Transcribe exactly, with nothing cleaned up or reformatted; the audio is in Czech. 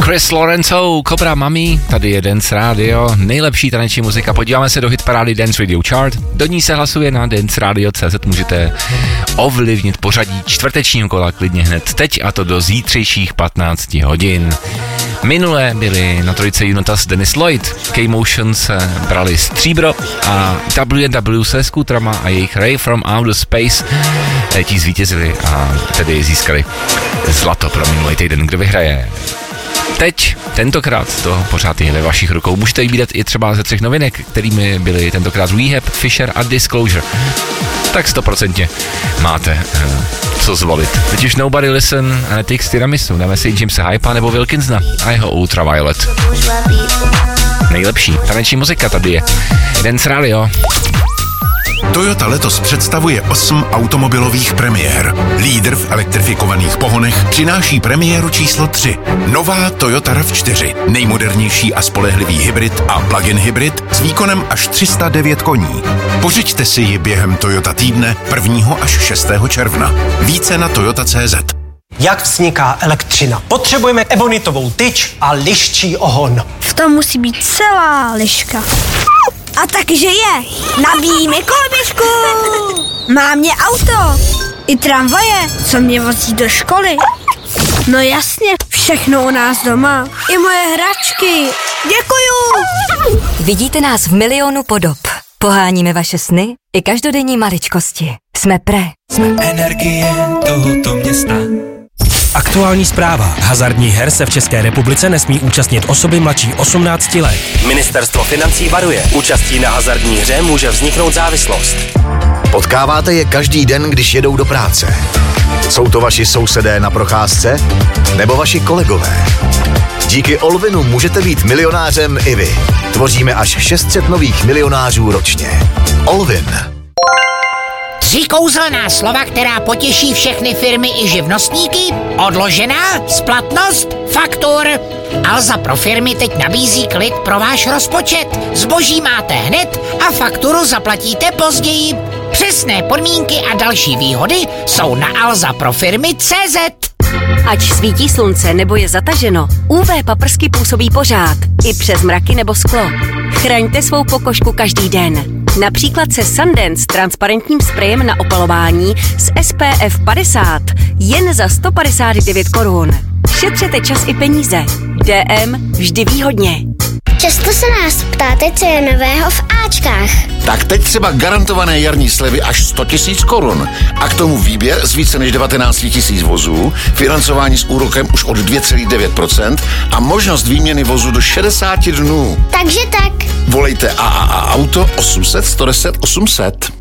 Chris Lorenzo, Cobra Mami, tady je Dance Radio, nejlepší taneční muzika. Podíváme se do hitparády Dance Radio Chart. Do ní se hlasuje na dance radio tečka cé zet. Můžete ovlivnit pořadí čtvrtečního kola klidně hned teď, a to do zítřejších patnácti hodin. Minulé byli na trojice Unitas Dennis Lloyd, K-Motion se brali stříbro a W and W se skútrama a jejich Ray from Outer Space ti zvítězili a tedy získali zlato pro minulý týden. Kdo vyhraje? Teď, tentokrát to pořád je ve vašich rukou. Můžete vybírat i třeba ze třech novinek, kterými byly tentokrát Rehab, Fisher a Disclosure. Tak stoprocentně máte uh, co zvolit. Teď už Nobody Listen a Netix Tiramisu. Dáme si Jamesa Hypa nebo Wilkinsona a jeho Ultraviolet. Nejlepší taneční muzika tady je Dance Radio. Toyota letos představuje osm automobilových premiér. Lídr v elektrifikovaných pohonech přináší premiéru číslo tři. Nová Toyota RAV čtyři. Nejmodernější a spolehlivý hybrid a plug-in hybrid s výkonem až tři sta devět koní. Pořiďte si ji během Toyota týdne prvního až šestého června. Více na toyota tečka cé zet. Jak vzniká elektřina? Potřebujeme ebonitovou tyč a liščí ohon. V tom musí být celá liška. A takže je. Nabíjíme koloběžku. Má mě auto. I tramvaje, co mě vozí do školy. No jasně, všechno u nás doma. I moje hračky. Děkuju. Vidíte nás v milionu podob. Poháníme vaše sny i každodenní maličkosti. Jsme Pre. Energie tohoto města. Aktuální zpráva. Hazardních her se v České republice nesmí účastnit osoby mladší osmnácti let. Ministerstvo financí varuje. Účastí na hazardní hře může vzniknout závislost. Potkáváte je každý den, když jedou do práce. Jsou to vaši sousedé na procházce? Nebo vaši kolegové? Díky Olvinu můžete být milionářem i vy. Tvoříme až šest set nových milionářů ročně. Olvin. Tři kouzelná slova, která potěší všechny firmy i živnostníky. Odložená, splatnost, faktur. Alza pro firmy teď nabízí klid pro váš rozpočet. Zboží máte hned a fakturu zaplatíte později. Přesné podmínky a další výhody jsou na alza pro firmy tečka cé zet. Ať svítí slunce nebo je zataženo, ú vé paprsky působí pořád, i přes mraky nebo sklo. Chraňte svou pokožku každý den. Například se Sundance transparentním sprejem na opalování s es pé ef padesát jen za sto padesát devět korun. Šetřete čas i peníze. dé em vždy výhodně. Často se nás ptáte, co je nového v áčkách. Tak teď třeba garantované jarní slevy až sto tisíc korun. A k tomu výběr z více než devatenáct tisíc vozů, financování s úrokem už od dvě celá devět procenta a možnost výměny vozu do šedesáti dnů. Takže tak. Volejte A A A Auto osm set sto deset osm set.